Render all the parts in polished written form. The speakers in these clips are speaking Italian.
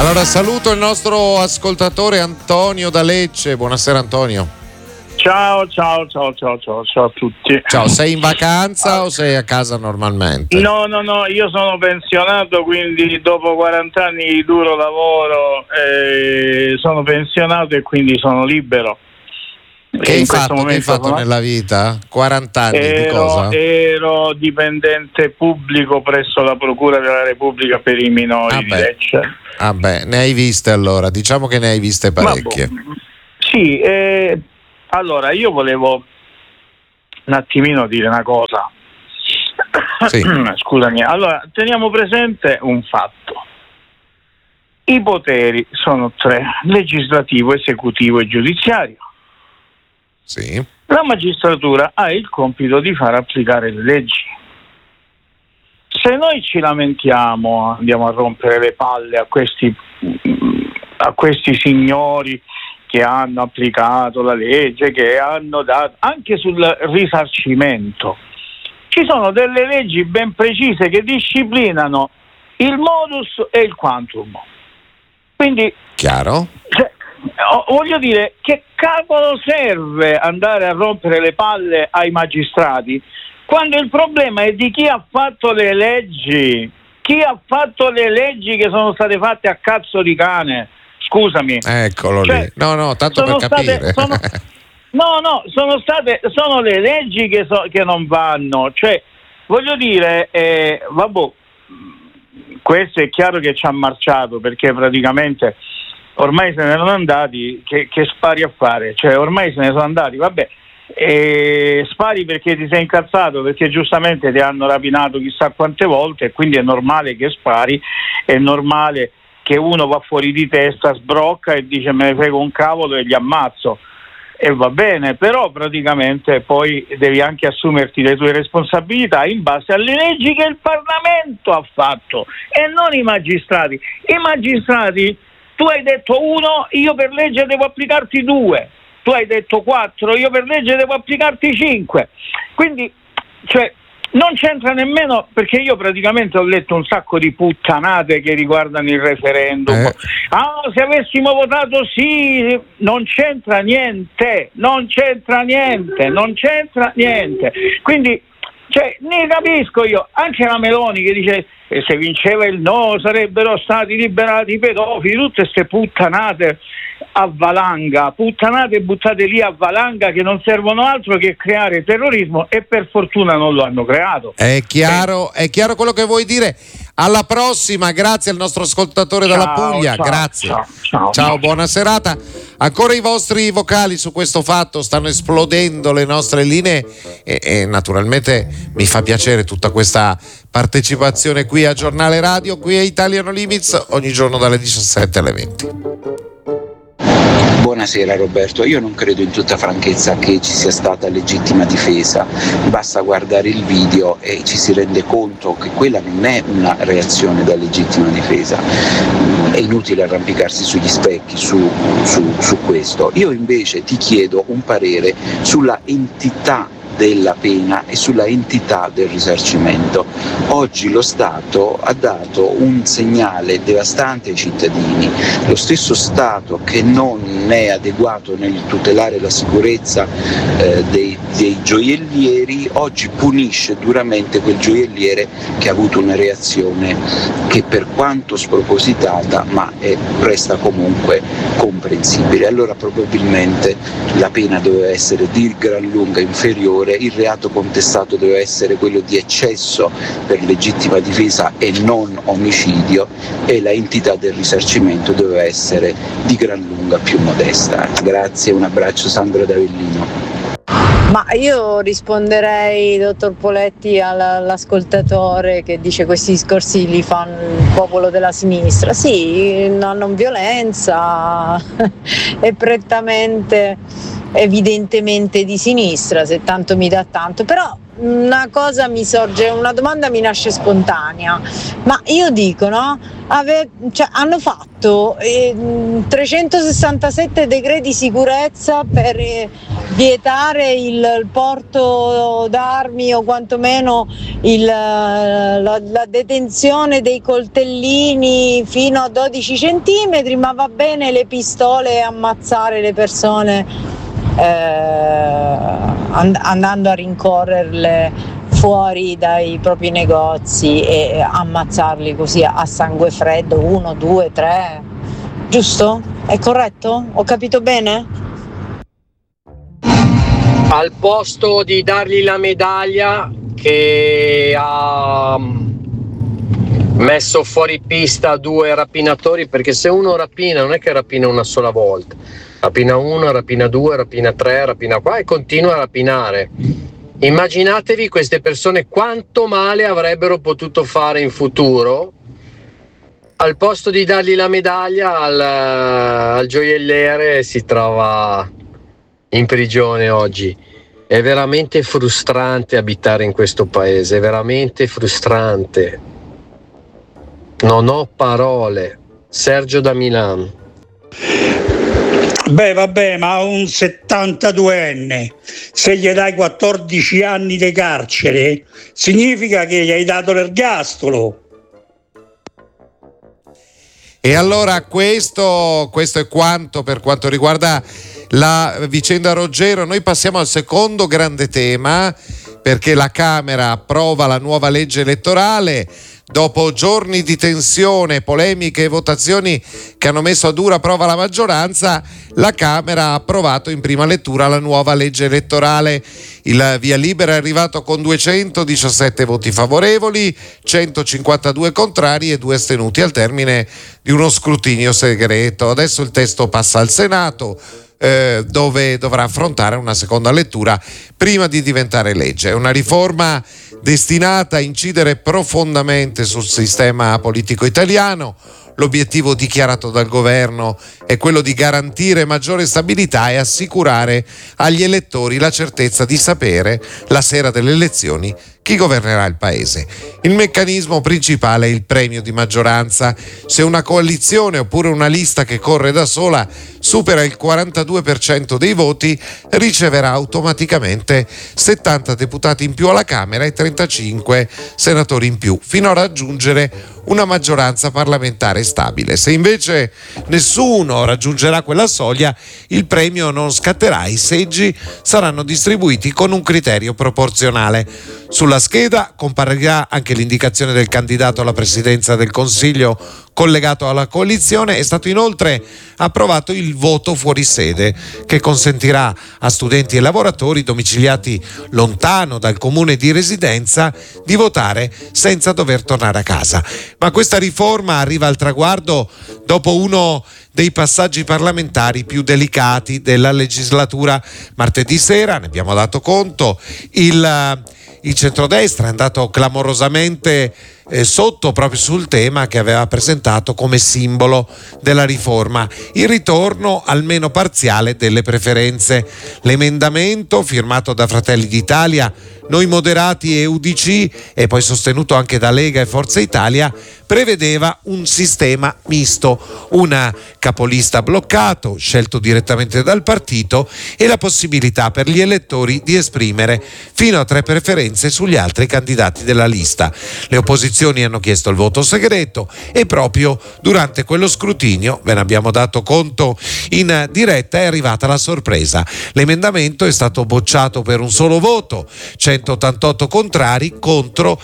Allora saluto il nostro ascoltatore Antonio da Lecce. Buonasera Antonio. Ciao a tutti. Ciao, sei in vacanza o sei a casa normalmente? No, io sono pensionato, quindi dopo 40 anni di duro lavoro sono pensionato e quindi sono libero. Che hai fatto nella vita? 40 anni di cosa? Ero dipendente pubblico presso la Procura della Repubblica per i minori di Lecce. Ne hai viste allora, diciamo che ne hai viste parecchie. Sì, allora io volevo un attimino dire una cosa. Sì. Scusami, allora teniamo presente un fatto. I poteri sono 3: legislativo, esecutivo e giudiziario. Sì. La magistratura ha il compito di far applicare le leggi. Se noi ci lamentiamo, andiamo a rompere le palle a questi signori che hanno applicato la legge, che hanno dato anche sul risarcimento, ci sono delle leggi ben precise che disciplinano il modus e il quantum. Quindi chiaro? Voglio dire, che cavolo serve andare a rompere le palle ai magistrati quando il problema è di chi ha fatto le leggi? Chi ha fatto le leggi che sono state fatte a cazzo di cane? Scusami. Eccolo lì. No, tanto per capire. Sono le leggi che non vanno. Cioè, voglio dire, questo è chiaro che ci ha marciato, perché praticamente ormai se ne sono andati, che spari a fare? Cioè ormai se ne sono andati, spari perché ti sei incazzato, perché giustamente ti hanno rapinato chissà quante volte, e quindi è normale che spari, è normale che uno va fuori di testa, sbrocca e dice me ne frego un cavolo e li ammazzo, e va bene, però praticamente poi devi anche assumerti le tue responsabilità in base alle leggi che il Parlamento ha fatto e non i magistrati. I magistrati, tu hai detto 1, io per legge devo applicarti 2, tu hai detto 4, io per legge devo applicarti 5. Quindi, cioè, non c'entra nemmeno, perché io praticamente ho letto un sacco di puttanate che riguardano il referendum. Se avessimo votato sì, non c'entra niente. Quindi, cioè, ne capisco io, anche la Meloni che dice se vinceva il no sarebbero stati liberati i pedofili, tutte queste puttanate a valanga, puttanate buttate lì a valanga che non servono altro che creare terrorismo, e per fortuna non lo hanno creato. È chiaro quello che vuoi dire. Alla prossima, grazie al nostro ascoltatore dalla Puglia. Grazie. Ciao, buona serata. Ancora i vostri vocali su questo fatto, stanno esplodendo le nostre linee e naturalmente mi fa piacere tutta questa partecipazione qui a Giornale Radio, qui a Italia No Limits, ogni giorno dalle 17 alle 20. Buonasera Roberto, io non credo in tutta franchezza che ci sia stata legittima difesa, basta guardare il video e ci si rende conto che quella non è una reazione da legittima difesa. È inutile arrampicarsi sugli specchi su questo. Io invece ti chiedo un parere sulla entità della pena e sulla entità del risarcimento. Oggi lo Stato ha dato un segnale devastante ai cittadini. Lo stesso Stato che non è adeguato nel tutelare la sicurezza dei gioiellieri oggi punisce duramente quel gioielliere che ha avuto una reazione che, per quanto spropositata, ma resta comunque comprensibile. Allora probabilmente la pena doveva essere di gran lunga inferiore, il reato contestato doveva essere quello di eccesso per legittima difesa e non omicidio, e la entità del risarcimento doveva essere di gran lunga più modesta. Grazie, un abbraccio, Sandro D'Avellino. Ma io risponderei, dottor Poletti, all'ascoltatore che dice questi discorsi li fa il popolo della sinistra. Sì, la non violenza è prettamente, evidentemente di sinistra, se tanto mi dà tanto, però una cosa mi sorge, una domanda mi nasce spontanea, ma io dico, no? Hanno fatto 367 decreti sicurezza per vietare il porto d'armi o quantomeno la detenzione dei coltellini fino a 12 centimetri, ma va bene le pistole e ammazzare le persone andando a rincorrerle fuori dai propri negozi e ammazzarli così a sangue freddo, 1, 2, 3, giusto? È corretto? Ho capito bene? Al posto di dargli la medaglia che ha messo fuori pista 2 rapinatori, perché se uno rapina non è che rapina una sola volta, rapina 1, rapina 2, rapina 3, rapina 4 e continua a rapinare. Immaginatevi queste persone quanto male avrebbero potuto fare in futuro. Al posto di dargli la medaglia al gioielliere si trova in prigione oggi. È veramente frustrante abitare in questo paese, è veramente frustrante. Non ho parole. Sergio da Milano. Beh, vabbè, ma un 72enne, se gli dai 14 anni di carcere, significa che gli hai dato l'ergastolo. E allora questo è quanto per quanto riguarda la vicenda Roggero. Noi passiamo al secondo grande tema, perché la Camera approva la nuova legge elettorale. Dopo giorni di tensione, polemiche e votazioni che hanno messo a dura prova la maggioranza, la Camera ha approvato in prima lettura la nuova legge elettorale. Il via libera è arrivato con 217 voti favorevoli, 152 contrari e 2 astenuti al termine di uno scrutinio segreto. Adesso il testo passa al Senato, dove dovrà affrontare una seconda lettura prima di diventare legge. È una riforma destinata a incidere profondamente sul sistema politico italiano. L'obiettivo dichiarato dal governo è quello di garantire maggiore stabilità e assicurare agli elettori la certezza di sapere la sera delle elezioni chi governerà il paese. Il meccanismo principale è il premio di maggioranza. Se una coalizione oppure una lista che corre da sola supera il 42% dei voti, riceverà automaticamente 70 deputati in più alla Camera e 35 senatori in più, fino a raggiungere una maggioranza parlamentare stabile. Se invece nessuno raggiungerà quella soglia, il premio non scatterà, i seggi saranno distribuiti con un criterio proporzionale. Sulla scheda comparirà anche l'indicazione del candidato alla presidenza del Consiglio collegato alla coalizione. È stato inoltre approvato il voto fuori sede, che consentirà a studenti e lavoratori domiciliati lontano dal comune di residenza di votare senza dover tornare a casa. Ma questa riforma arriva al traguardo dopo uno dei passaggi parlamentari più delicati della legislatura. Martedì sera, ne abbiamo dato conto, il centrodestra è andato clamorosamente sotto proprio sul tema che aveva presentato come simbolo della riforma: il ritorno almeno parziale delle preferenze. L'emendamento firmato da Fratelli d'Italia, Noi Moderati e UDC, e poi sostenuto anche da Lega e Forza Italia, prevedeva un sistema misto, un capolista bloccato scelto direttamente dal partito e la possibilità per gli elettori di esprimere fino a 3 preferenze sugli altri candidati della lista. Le opposizioni hanno chiesto il voto segreto e proprio durante quello scrutinio, ve ne abbiamo dato conto in diretta, è arrivata la sorpresa. L'emendamento è stato bocciato per un solo voto, 188 contrari contro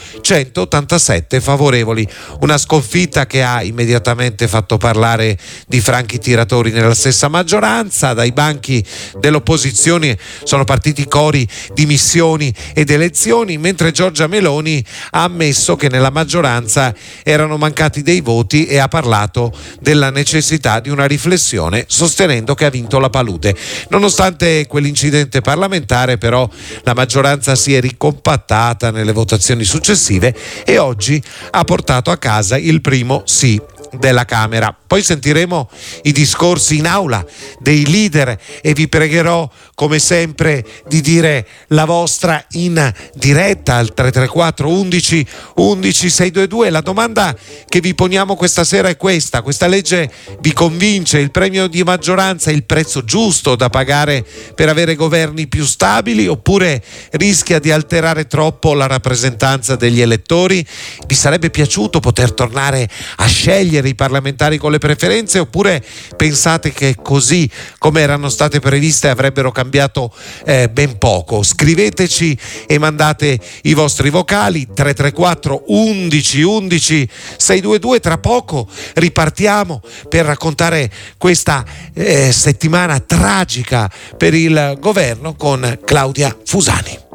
187 favorevoli. Una sconfitta che ha immediatamente fatto parlare di franchi tiratori nella stessa maggioranza. Dai banchi dell'opposizione sono partiti cori di dimissioni ed elezioni, mentre Giorgia Meloni ha ammesso che nella maggioranza erano mancati dei voti e ha parlato della necessità di una riflessione, sostenendo che ha vinto la palude. Nonostante quell'incidente parlamentare, però, la maggioranza si è ricompattata nelle votazioni successive e oggi ha portato a casa il primo sì della Camera. Poi sentiremo i discorsi in aula dei leader e vi pregherò come sempre di dire la vostra in diretta al 334 11 11 622. La domanda che vi poniamo questa sera è questa: questa legge vi convince? Il premio di maggioranza è il prezzo giusto da pagare per avere governi più stabili, oppure rischia di alterare troppo la rappresentanza degli elettori? Vi sarebbe piaciuto poter tornare a scegliere i parlamentari con le preferenze, oppure pensate che così come erano state previste avrebbero cambiato ben poco? Scriveteci e mandate i vostri vocali 334 11 11 622. Tra poco ripartiamo per raccontare questa settimana tragica per il governo con Claudia Fusani.